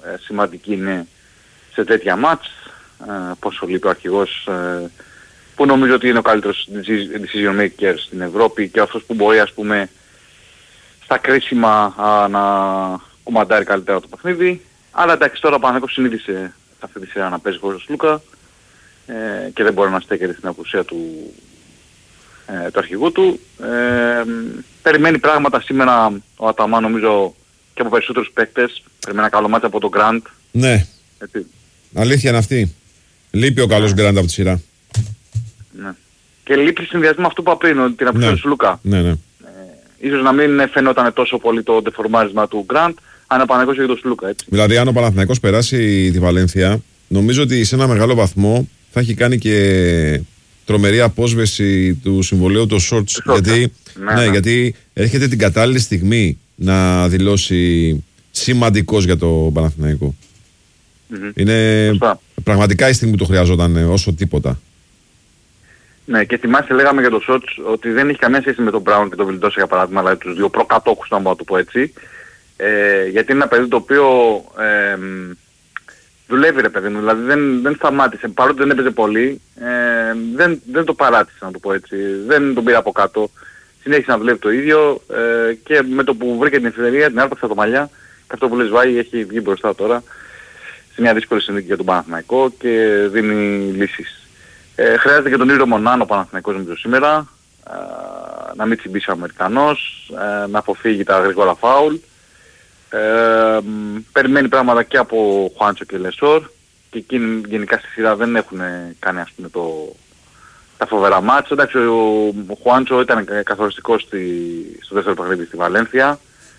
σημαντική είναι σε τέτοια μάτς. Πόσο λείπει ο αρχηγός που νομίζω ότι είναι ο καλύτερος decision maker στην Ευρώπη και αυτός που μπορεί, ας πούμε, στα κρίσιμα να κουμαντάρει καλύτερα το παιχνίδι. Αλλά εντάξει, τώρα ο Παναθηναϊκός συνήθισε αυτή τη σειρά να παίζει χωρίς τον Σλούκα και δεν μπορεί να στέκεται στην απουσία του αρχηγού του. Περιμένει πράγματα σήμερα ο Αταμάν, νομίζω, και από περισσότερους παίκτες. Περιμένει ένα καλό μάτι από τον Γκραντ. Ναι. Έτσι. Αλήθεια είναι αυτή. Λείπει ο καλός Γκραντ από τη σειρά. Ναι. Και λείπει συνδυασμό με αυτό που είπα πριν, την απουσία του Σλούκα. Ναι. Ίσως να μην φαινόταν τόσο πολύ το ντεφορμάρισμα του Γκραντ, αν ο Παναθηναϊκός είχε τον Σλούκα, έτσι. Δηλαδή, αν ο Παναθηναϊκός περάσει τη Βαλένθια, νομίζω ότι σε ένα μεγάλο βαθμό θα έχει κάνει και τρομερή απόσβεση του συμβολέου των Shorts. Γιατί έρχεται την κατάλληλη στιγμή να δηλώσει σημαντικός για το Παναθηναϊκό. Είναι πραγματικά η στιγμή που το χρειαζόταν όσο τίποτα. Ναι, και θυμάσαι, λέγαμε για το Σότς ότι δεν έχει καμία σχέση με τον Μπράουν και τον Βιλντόσα, για παράδειγμα, δηλαδή τους δύο προκατόχους, να το πω έτσι. Γιατί είναι ένα παιδί το οποίο δουλεύει, ρε παιδί μου, δηλαδή δεν σταμάτησε, παρότι δεν έπαιζε πολύ, δεν το παράτησε, να το πω έτσι, δεν τον πήρε από κάτω, συνέχισε να δουλεύει το ίδιο και με το που βρήκε την ευκαιρία, την άρπαξε τα μαλλιά, και αυτό που λες Βάη έχει βγει μπροστά τώρα σε μια δύσκολη συνθήκη για τον Παναθηναϊκό και δίνει λύσεις. Χρειάζεται και τον Ήρο Μονάν ο Παναθηναϊκός νομίζω σήμερα, να μην τσιμπήσει ο Αμερικανός, να αποφύγει τα γρήγορα φάουλ. Περιμένει πράγματα και από Χουάντσο και Λεσόρ και εκείνοι γενικά στη σειρά δεν έχουν κάνει, ας πούμε, τα φοβερά μάτς. Εντάξει, ο Χουάντσο ήταν καθοριστικός στο δεύτερο παιχνίδι στη Βαλένθια.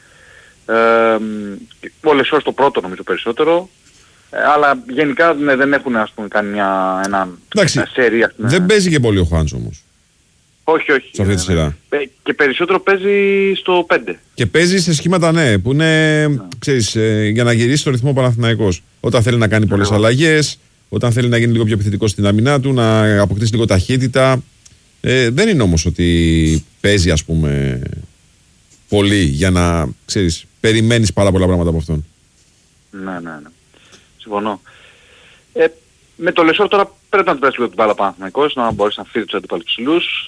Ο Λεσόρ στο πρώτο νομίζω περισσότερο. Αλλά γενικά δεν έχουν, ας πούμε, κάνει ένα σερί, ας πούμε. Δεν παίζει και πολύ ο Χουάντσο όμως. Όχι. Σε αυτή τη σειρά. Και περισσότερο παίζει στο 5. Και παίζει σε σχήματα, ναι, που είναι, ξέρεις, για να γυρίσει το ρυθμό Παναθηναϊκός. Όταν θέλει να κάνει πολλές αλλαγές, όταν θέλει να γίνει λίγο πιο επιθετικός στην αμυνά του, να αποκτήσει λίγο ταχύτητα. Δεν είναι όμως ότι παίζει, ας πούμε, πολύ για να, ξέρεις, περιμένεις πάρα πολλά πράγματα από αυτόν. Ναι. Συμφωνώ. Με το Λεσόρ τώρα πρέπει να του πέρασε λίγο την μπάλα Παναθηναϊκός, να μπορέσει να φύγει τους αντίπαλους ψηλούς.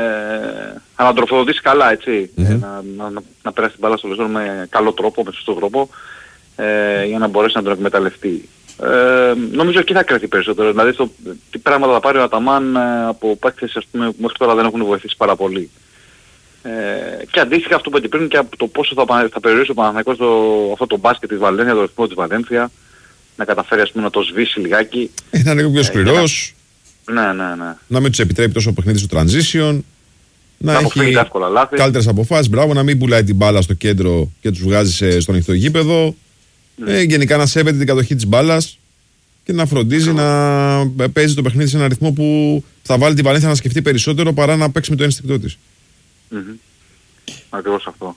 Να τροφοδοτήσει καλά, έτσι. Να περάσει την μπάλα στο Λεσόρ με καλό τρόπο, με σωστό τρόπο, για να μπορέσει να τον εκμεταλλευτεί. Νομίζω εκεί θα κρατεί περισσότερο. Δηλαδή τι πράγματα θα πάρει ο Αταμάν από παίκτες, ας πούμε, που μέχρι τώρα δεν έχουν βοηθήσει πάρα πολύ. Και αντίστοιχα αυτό που είπα πριν και από το πόσο θα περιορίσει ο Παναθηναϊκός αυτό το μπάσκετ της Βαλένθια, το ρυθμό της Βαλένθια, να καταφέρει, ας πούμε, να το σβήσει λιγάκι. Να είναι λίγο πιο σκληρός. Ναι. Να μην τους επιτρέπει τόσο παιχνίδι στο transition. Να έχει καλύτερες αποφάσεις. Μπράβο, να μην πουλάει την μπάλα στο κέντρο και τους βγάζει στο ανοιχτό γήπεδο. Γενικά να σέβεται την κατοχή της μπάλας και να φροντίζει να παίζει το παιχνίδι σε ένα ρυθμό που θα βάλει τη Βαλένθια να σκεφτεί περισσότερο παρά να παίξει με το ένστικτό της. Ακριβώς αυτό.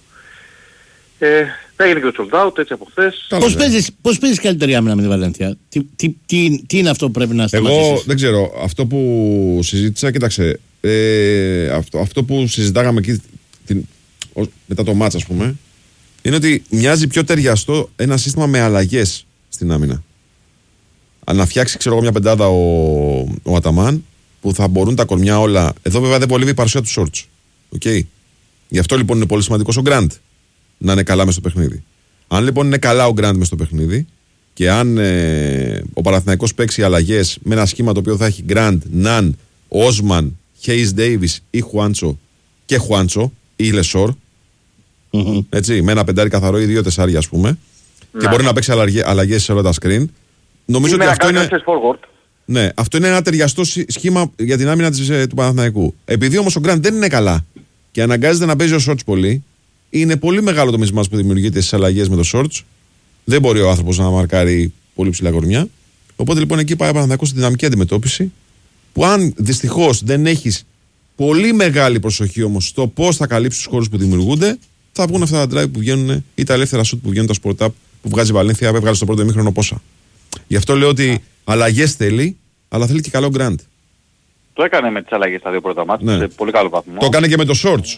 Έγινε και το sold out έτσι από χθες. Πώς παίζεις καλύτερη άμυνα με τη Βαλένθια? Τι είναι αυτό που πρέπει να σταματήσεις? Εγώ δεν ξέρω. Αυτό που συζήτησα, κοίταξε, αυτό που συζητάγαμε εκεί μετά το μάτς, ας πούμε, είναι ότι μοιάζει πιο ταιριαστό ένα σύστημα με αλλαγές στην άμυνα. Αν να φτιάξει, ξέρω εγώ, μια πεντάδα ο Αταμάν που θα μπορούν τα κορμιά όλα. Εδώ βέβαια δεν βολεύει η παρουσία του Shorts. Okay. Γι' αυτό λοιπόν είναι πολύ σημαντικός ο Γκραντ να είναι καλά μες στο παιχνίδι. Αν λοιπόν είναι καλά ο Γκραντ μες στο παιχνίδι και αν ο Παναθηναϊκός παίξει αλλαγές με ένα σχήμα το οποίο θα έχει Γκραντ, Ναν, Όσμαν, Χέις Ντέιβις ή Χουάντσο και Χουάντσο ή Λεσόρ, έτσι, με ένα πεντάρι καθαρό ή 2 τεσσάρια, ας πούμε, και μπορεί να παίξει αλλαγές σε όλα τα screen. Νομίζω ότι αυτό είναι. Ναι, αυτό είναι ένα ταιριαστό σχήμα για την άμυνα του Παναθηναϊκού. Επειδή όμως ο Γκραντ δεν είναι καλά και αναγκάζεται να παίζει ο Shorts πολύ, είναι πολύ μεγάλο το μισμάς που δημιουργείται στις αλλαγές με το Shorts. Δεν μπορεί ο άνθρωπος να μαρκάρει πολύ ψηλά κορμιά. Οπότε λοιπόν εκεί πάει ο Παναθηναϊκός στη δυναμική αντιμετώπιση. Που αν δυστυχώς δεν έχεις πολύ μεγάλη προσοχή όμως στο πώς θα καλύψεις τους χώρους που δημιουργούνται, θα βγουν αυτά τα drive που βγαίνουν ή τα ελεύθερα shoot που βγαίνουν, τα sport up που βγάζει η Βαλένθια, που έβγαλε στο πρώτο ημίχρονο πόσα. Γι' αυτό λέω ότι αλλαγές θέλει, αλλά θέλει και καλό Γκραντ. Το έκανε με τις αλλαγές στα δύο πρώτα μάτια, σε πολύ καλό βαθμό. Το έκανε και με το Shorts.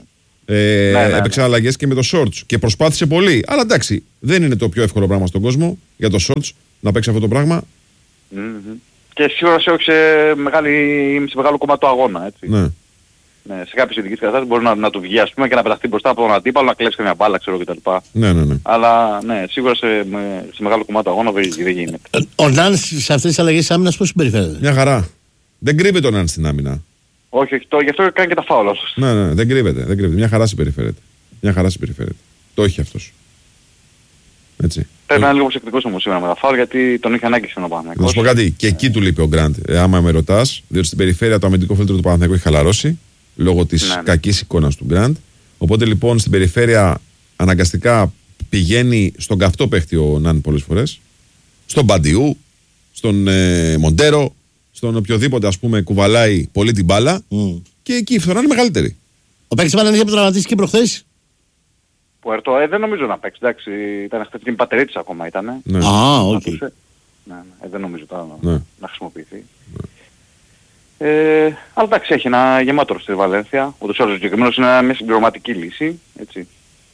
Έπαιξε αλλαγές και με το shorts και προσπάθησε πολύ. Αλλά εντάξει, δεν είναι το πιο εύκολο πράγμα στον κόσμο για το shorts να παίξει αυτό το πράγμα. Και σίγουρα σε όχι σε μεγάλο κομμάτι του αγώνα, έτσι. Ναι. Ναι, σε κάποιες ειδικές καταστάσεις μπορεί να του βγει, ας πούμε, και να πεταχτεί μπροστά από τον αντίπαλο, να κλέψει μια μπάλα, ξέρω κτλ. Ναι. Αλλά ναι, σίγουρα σε μεγάλο κομμάτι του αγώνα δεν γίνεται. Ο Ναν σε αυτές τις αλλαγές άμυνας πώς συμπεριφέρεται? Μια χαρά. Δεν κρύβεται ο Ναν στην άμυνα. Όχι, γι' αυτό κάνει και τα φάουλα. Ναι, δεν κρύβεται. Μια χαρά συμπεριφέρεται. Το έχει αυτός. Έτσι. Πρέπει να είναι λίγο προσεκτικός όμως σήμερα με τα φάουλ, γιατί τον είχε ανάγκη σήμερα ο Παναθηναϊκός. Να σου πω κάτι, και εκεί του λείπει ο Γκραντ, άμα με ρωτάς, διότι στην περιφέρεια το αμυντικό φίλτρο του Παναθηναϊκού έχει χαλαρώσει λόγω της κακής εικόνας του Γκραντ. Οπότε λοιπόν στην περιφέρεια αναγκαστικά πηγαίνει στον καυτό παίχτη ο Ναν πολλές φορές, στον Μπαντιού, στον Μοντέρο, στον οποιοδήποτε ας πούμε κουβαλάει πολύ την μπάλα και εκεί η φθορά είναι μεγαλύτερη. Ο παίκτης Παναθηναϊκού που τραυματίστηκε προχθές. Πουέρτο, δεν νομίζω να παίξει, εντάξει, ήταν χθες την πατερίτης ακόμα ήτανε. Ναι. Όχι. Δεν νομίζω τώρα να χρησιμοποιηθεί. Αλλά εντάξει, έχει ένα γεμάτο στη Βαλένθια, ούτως ή άλλως συγκεκριμένος είναι μια συμπληρωματική λύση, έτσι.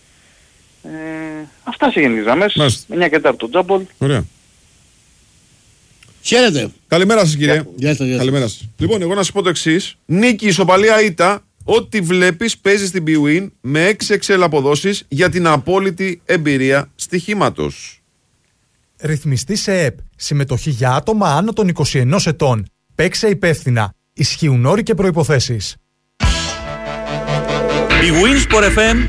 Αυτά σε γενικές γραμμές, 9 και 4 το Τζάμπολ. Ωραία. Χαίρετε. Καλημέρα σας κύριε. Γεια σας. Καλημέρα σας. Λοιπόν, εγώ να σας πω το εξής. Νίκη, ισοπαλία, ήττα. Ό,τι βλέπεις παίζει στην BWIN με 6 αποδόσεις για την απόλυτη εμπειρία στοιχήματος. Ρυθμιστή σε ΕΠ. Συμμετοχή για άτομα άνω των 21 ετών. Παίξε υπεύθυνα. Ισχύουν όροι και προϋποθέσεις. BWIN Sport FM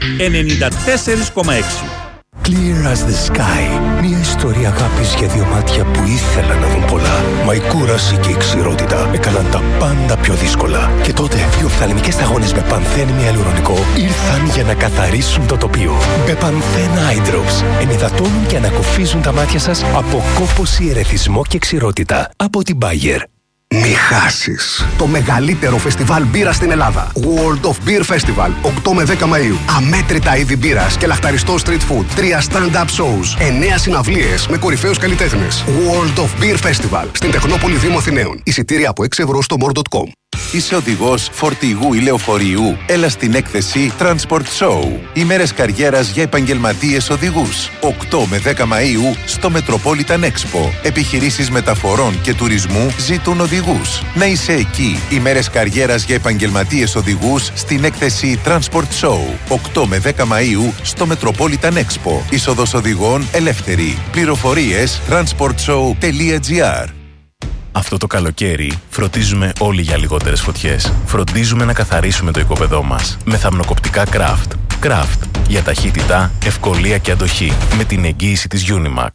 94,6. Clear as the sky. Μια ιστορία αγάπης για δύο μάτια που ήθελαν να δουν πολλά. Μα η κούραση και η ξηρότητα έκαναν τα πάντα πιο δύσκολα. Και τότε οι οφθαλμικές σταγόνες με πανθέν ιαλουρονικό ήρθαν για να καθαρίσουν το τοπίο. Μπεπανθέν Eye Drops ενυδατώνουν και ανακουφίζουν τα μάτια σας από κόπωση, ερεθισμό και ξηρότητα. Από την Bayer. Μη χάσεις το μεγαλύτερο φεστιβάλ μπύρας στην Ελλάδα. World of Beer Festival, 8 με 10 Μαΐου. Αμέτρητα είδη μπύρας και λαχταριστό street food. 3 stand-up shows. 9 συναυλίες με κορυφαίους καλλιτέχνες. World of Beer Festival στην Τεχνόπολη Δήμου Αθηναίων. Εισιτήρια από 6 ευρώ στο more.com. Είσαι οδηγός φορτηγού ή λεωφορείου? Έλα στην έκθεση Transport Show. Ημέρες καριέρας για επαγγελματίες οδηγούς. 8 με 10 Μαΐου στο Metropolitan Expo. Επιχειρήσεις μεταφορών και τουρισμού ζητούν οδηγούς. Να είσαι εκεί. Ημέρες καριέρας για επαγγελματίες οδηγούς στην έκθεση Transport Show. 8 με 10 Μαΐου στο Metropolitan Expo. Είσοδος οδηγών ελεύθερη. Πληροφορίες transportshow.gr. Αυτό το καλοκαίρι φροντίζουμε όλοι για λιγότερες φωτιές. Φροντίζουμε να καθαρίσουμε το οικόπεδό μας με θαμνοκοπτικά Craft. Craft για ταχύτητα, ευκολία και αντοχή με την εγγύηση της Unimac.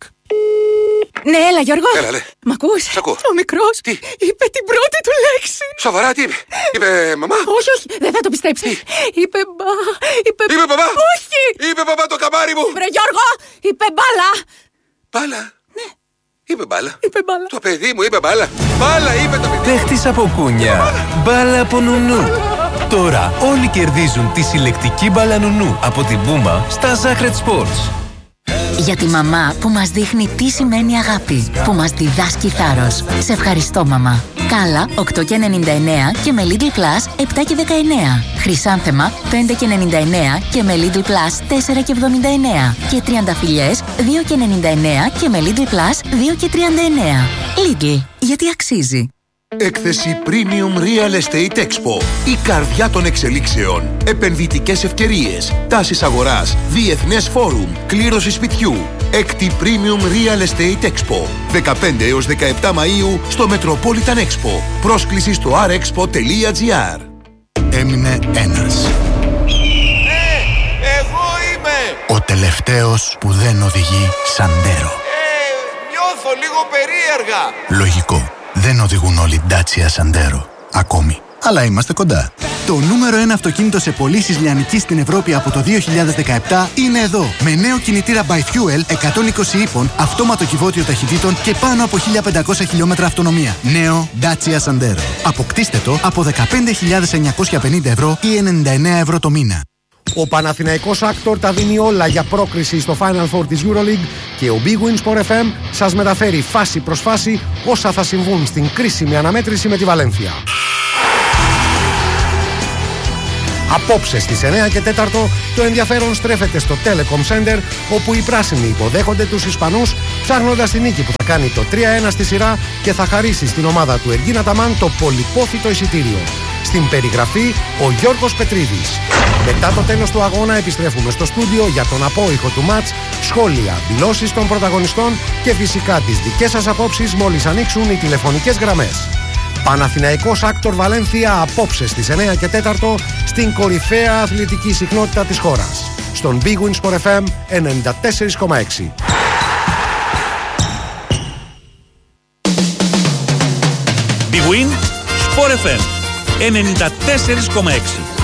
Ναι, έλα Γιώργο. Έλα, λέ. Μ' ακούς? Σ' ακούω. Ο μικρός Τι? είπε την πρώτη του λέξη. Σοβαρά, τι είπε? Είπε μαμά? Όχι, δεν θα το πιστέψεις. Είπε μπαμπά? Όχι. Είπε μπαμπά το καμάρι μου. Βρε Γιώργο, είπε μπάλα. Μπάλα? Ναι. Είπε μπάλα. Είπε μπάλα. Το παιδί μου είπε μπάλα. Μπάλα είπε το παιδί. Παίχτης από κούνια. Μπάλα από νουνού. Τώρα όλοι κερδίζουν τη συλλεκτική μπάλα νουνού από την Puma στα Zacred Sports. Για τη μαμά που μας δείχνει τι σημαίνει αγάπη, που μας διδάσκει θάρρος. Σε ευχαριστώ μαμά. Κάλα 8,99 και με Lidl Plus 7,19. Χρυσάνθεμα 5,99 και με Lidl Plus 4,79. Και τριανταφυλλιές 2,99 και με Lidl Plus 2,39. Lidl, γιατί αξίζει. Έκθεση Premium Real Estate Expo. Η καρδιά των εξελίξεων. Επενδυτικές ευκαιρίες. Τάσεις αγοράς. Διεθνές φόρουμ. Κλήρωση σπιτιού. Έκτη Premium Real Estate Expo. 15 έως 17 Μαΐου στο Metropolitan Expo. Πρόσκληση στο rexpo.gr. Έμεινε ένας. Εγώ είμαι! Ο τελευταίος που δεν οδηγεί Σαντέρο. Νιώθω λίγο περίεργα. Λογικό. Δεν οδηγούν όλοι Dacia Sandero. Ακόμη. Αλλά είμαστε κοντά. Το νούμερο 1 αυτοκίνητο σε πωλήσεις λιανικής στην Ευρώπη από το 2017 είναι εδώ. Με νέο κινητήρα by Fuel 120 ύπων, αυτόματο κυβότιο ταχυτήτων και πάνω από 1500 χιλιόμετρα αυτονομία. Νέο Dacia Sandero. Αποκτήστε το από 15.950 ευρώ ή 99 ευρώ το μήνα. Ο Παναθηναϊκός Actor τα δίνει όλα για πρόκριση στο Final Four της EuroLeague και ο BWIN Sport FM σας μεταφέρει φάση προς φάση όσα θα συμβούν στην κρίσιμη αναμέτρηση με τη Βαλένθια. Απόψε στις 9 και 4 το ενδιαφέρον στρέφεται στο Telecom Center, όπου οι πράσινοι υποδέχονται τους Ισπανούς, ψάχνοντας την νίκη που θα κάνει το 3-1 στη σειρά και θα χαρίσει στην ομάδα του Εργίν Αταμάν το πολυπόθητο εισιτήριο. Στην περιγραφή ο Γιώργος Πετρίδης. Μετά το τέλος του αγώνα επιστρέφουμε στο στούντιο για τον απόϊχο του μάτς, σχόλια, δηλώσεις των πρωταγωνιστών και φυσικά τις δικές σας απόψεις μόλις ανοίξουν οι τηλεφωνικές γραμμές. Παναθηναϊκός Άκτορ Βαλένθια απόψε στις 9 και 4 στην κορυφαία αθλητική συχνότητα της χώρας. Στον Big Win Sport FM 94,6. Big Win Sport FM 94,6.